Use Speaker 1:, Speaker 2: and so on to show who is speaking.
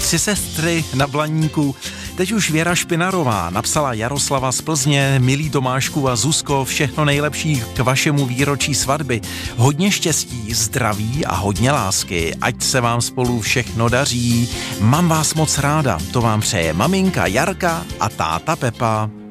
Speaker 1: 3 sestry na Blaníku. Teď už Věra Špinarová napsala Jaroslava z Plzně: milí Tomášku a Zuzko, všechno nejlepší k vašemu výročí svatby. Hodně štěstí, zdraví a hodně lásky. Ať se vám spolu všechno daří. Mám vás moc ráda. To vám přeje maminka Jarka a táta Pepa.